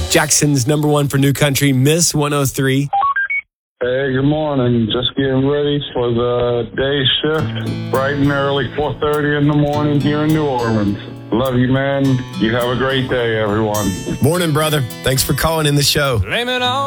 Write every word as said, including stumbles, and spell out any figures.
Jackson's number one for New Country, Miss one oh three. Hey, good morning. Just getting ready for the day shift. Bright and early, four thirty in the morning here in New Orleans. Love you, man. You have a great day, everyone. Morning, brother. Thanks for calling in the show. Blame it on